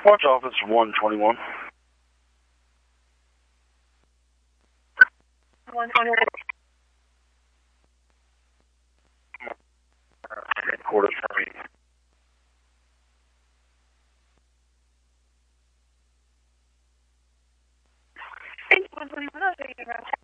Watch office 121. 121. Headquarters for me. Hey, 121, I'll take you around.